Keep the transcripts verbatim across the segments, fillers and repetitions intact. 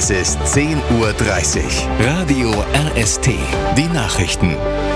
Es ist zehn Uhr dreißig. Radio R S T. Die Nachrichten.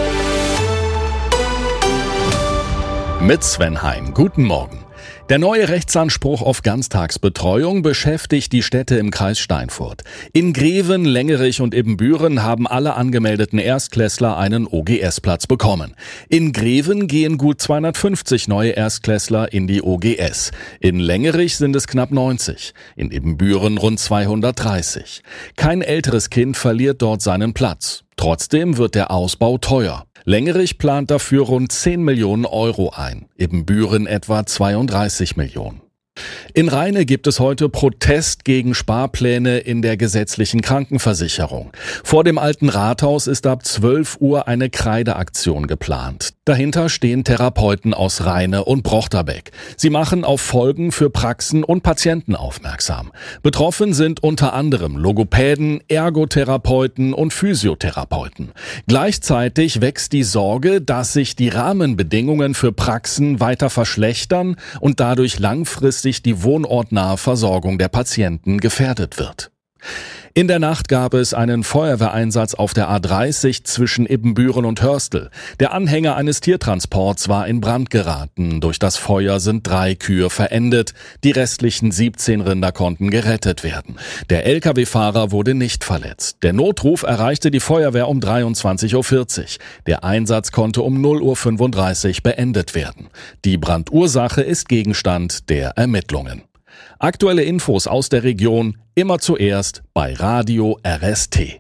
Mit Sven Heim. Guten Morgen. Der neue Rechtsanspruch auf Ganztagsbetreuung beschäftigt die Städte im Kreis Steinfurt. In Greven, Lengerich und Ibbenbüren haben alle angemeldeten Erstklässler einen O G S-Platz bekommen. In Greven gehen gut zweihundertfünfzig neue Erstklässler in die O G S. In Lengerich sind es knapp neunzig. In Ibbenbüren rund zweihundertdreißig. Kein älteres Kind verliert dort seinen Platz. Trotzdem wird der Ausbau teuer. Lengerich plant dafür rund zehn Millionen Euro ein, Ibbenbüren etwa zweiunddreißig Millionen. In Rheine gibt es heute Protest gegen Sparpläne in der gesetzlichen Krankenversicherung. Vor dem alten Rathaus ist ab zwölf Uhr eine Kreideaktion geplant. Dahinter stehen Therapeuten aus Rheine und Brochterbeck. Sie machen auf Folgen für Praxen und Patienten aufmerksam. Betroffen sind unter anderem Logopäden, Ergotherapeuten und Physiotherapeuten. Gleichzeitig wächst die Sorge, dass sich die Rahmenbedingungen für Praxen weiter verschlechtern und dadurch langfristig die wohnortnahe Versorgung der Patienten gefährdet wird. In der Nacht gab es einen Feuerwehreinsatz auf der A dreißig zwischen Ibbenbüren und Hörstel. Der Anhänger eines Tiertransports war in Brand geraten. Durch das Feuer sind drei Kühe verendet. Die restlichen siebzehn Rinder konnten gerettet werden. Der L K W-Fahrer wurde nicht verletzt. Der Notruf erreichte die Feuerwehr um dreiundzwanzig Uhr vierzig. Der Einsatz konnte um null Uhr fünfunddreißig beendet werden. Die Brandursache ist Gegenstand der Ermittlungen. Aktuelle Infos aus der Region immer zuerst bei Radio R S T.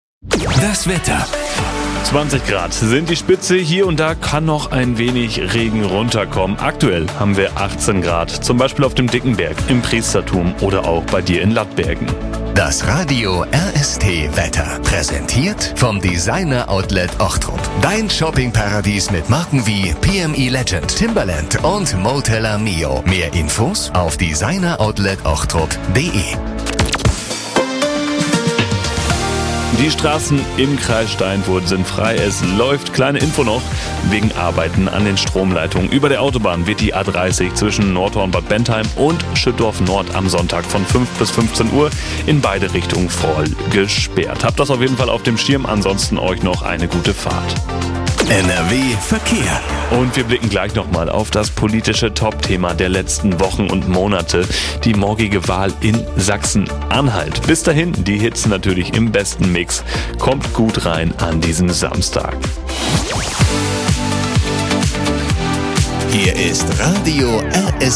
Das Wetter. zwanzig Grad sind die Spitze. Hier und da kann noch ein wenig Regen runterkommen. Aktuell haben wir achtzehn Grad, zum Beispiel auf dem Dickenberg, im Priestertum oder auch bei dir in Lattbergen. Das Radio R S T Wetter. Präsentiert vom Designer Outlet Ochtrup. Dein Shoppingparadies mit Marken wie P M E Legend, Timberland und Motella Mio. Mehr Infos auf designer outlet ochtrup punkt de. Die Straßen im Kreis Steinfurt sind frei. Es läuft, kleine Info noch, wegen Arbeiten an den Stromleitungen. Über der Autobahn wird die A dreißig zwischen Nordhorn-Bad Bentheim und Schüttorf Nord am Sonntag von fünf bis fünfzehn Uhr in beide Richtungen voll gesperrt. Habt das auf jeden Fall auf dem Schirm, ansonsten euch noch eine gute Fahrt. N R W Verkehr. Und wir blicken gleich nochmal auf das politische Topthema der letzten Wochen und Monate, die morgige Wahl in Sachsen-Anhalt. Bis dahin, die Hits natürlich im besten Mix. Kommt gut rein an diesem Samstag. Hier ist Radio R S T.